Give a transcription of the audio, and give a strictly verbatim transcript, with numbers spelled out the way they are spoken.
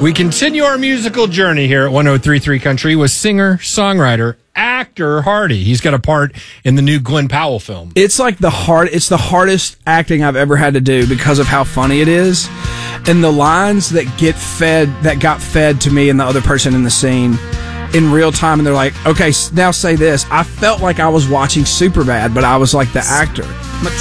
We continue our musical journey here at one oh three point three Country with singer, songwriter, actor Hardy. He's got a part in the new Glenn Powell film. It's like the hard. It's the hardest acting I've ever had to do because of how funny it is, and the lines that get fed, that got fed to me and the other person in the scene in real time, and they're like, "Okay, now say this." I felt like I was watching Superbad, but I was like the actor. My